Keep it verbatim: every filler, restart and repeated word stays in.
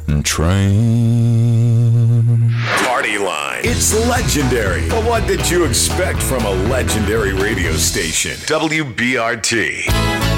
train. Party Line. It's legendary. But what did you expect from a legendary radio station? W B R T.